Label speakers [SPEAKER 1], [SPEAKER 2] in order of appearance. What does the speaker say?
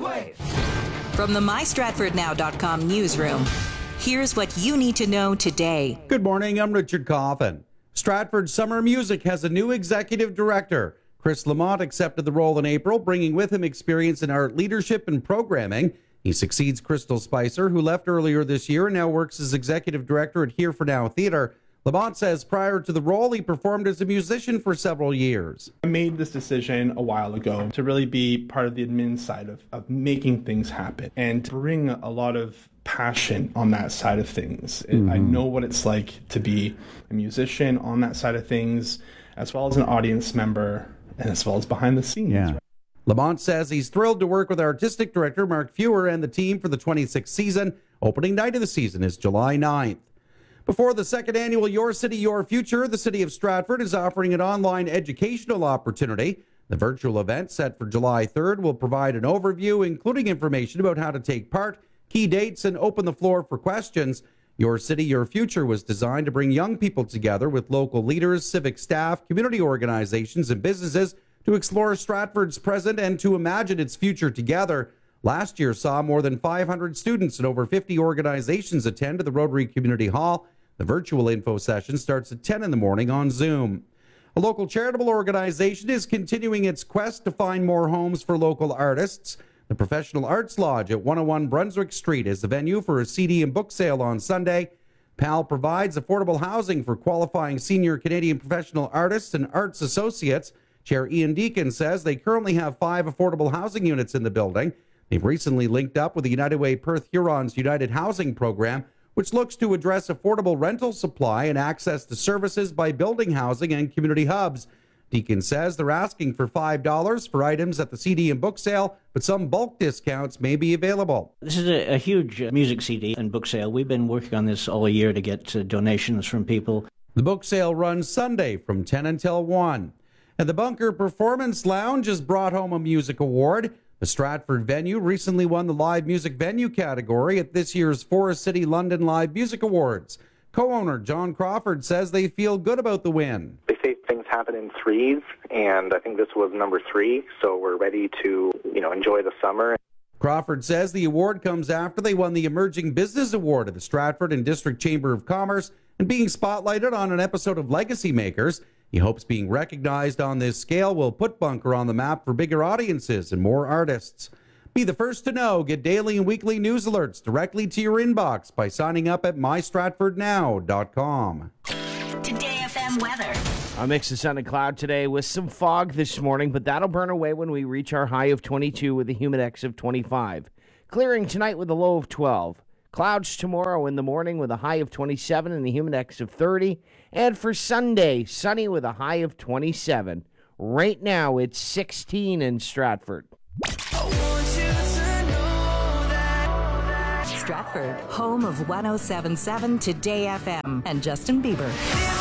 [SPEAKER 1] Wave.
[SPEAKER 2] From the MyStratfordNow.com newsroom, here's what you need to know today.
[SPEAKER 3] Good morning, I'm Richard Coffin. Stratford Summer Music has a new executive director. Chris Lamont accepted the role in April, bringing with him experience in art leadership and programming. He succeeds Crystal Spicer, who left earlier this year and now works as executive director at Here for Now Theatre. Lamont says prior to the role, he performed as a musician for several years.
[SPEAKER 4] I made this decision a while ago to really be part of the admin side of making things happen and to bring a lot of passion on that side of things. I know what it's like to be a musician on that side of things, as well as an audience member, and as well as behind the scenes.
[SPEAKER 3] Yeah. Lamont says he's thrilled to work with artistic director Mark Fewer and the team for the 26th season. Opening night of the season is July 9th. Before the second annual Your City, Your Future, the City of Stratford is offering an online educational opportunity. The virtual event, set for July 3rd, will provide an overview, including information about how to take part, key dates, and open the floor for questions. Your City, Your Future was designed to bring young people together with local leaders, civic staff, community organizations, and businesses to explore Stratford's present and to imagine its future together. Last year saw more than 500 students and over 50 organizations attend to the Rotary Community Hall. The virtual info session starts at 10 in the morning on Zoom. A local charitable organization is continuing its quest to find more homes for local artists. The Professional Arts Lodge at 101 Brunswick Street is the venue for a CD and book sale on Sunday. PAL provides affordable housing for qualifying senior Canadian professional artists and arts associates. Chair Ian Deacon says they currently have 5 affordable housing units in the building. They've recently linked up with the United Way Perth Huron's United Housing Program, which looks to address affordable rental supply and access to services by building housing and community hubs. Deacon says they're asking for $5 for items at the CD and book sale, but some bulk discounts may be available.
[SPEAKER 5] This is a huge music CD and book sale. We've been working on this all year to get donations from people.
[SPEAKER 3] The book sale runs Sunday from 10 until 1. And the Bunker Performance Lounge has brought home a music award. The Stratford venue recently won the live music venue category at this year's Forest City London Live Music Awards. Co-owner John Crawford says they feel good about the win.
[SPEAKER 6] They say things happen in threes, and I think this was number 3, so we're ready to, enjoy the summer.
[SPEAKER 3] Crawford says the award comes after they won the Emerging Business Award at the Stratford and District Chamber of Commerce and being spotlighted on an episode of Legacy Makers. He hopes being recognized on this scale will put Bunker on the map for bigger audiences and more artists. Be the first to know. Get daily and weekly news alerts directly to your inbox by signing up at mystratfordnow.com.
[SPEAKER 2] Today FM weather.
[SPEAKER 1] A mix of sun and cloud today with some fog this morning, but that'll burn away when we reach our high of 22 with a humidex of 25. Clearing tonight with a low of 12. Clouds tomorrow in the morning with a high of 27 and a humidex of 30. And for Sunday, sunny with a high of 27. Right now, it's 16 in Stratford.
[SPEAKER 2] Stratford, home of 107.7 Today FM and Justin Bieber.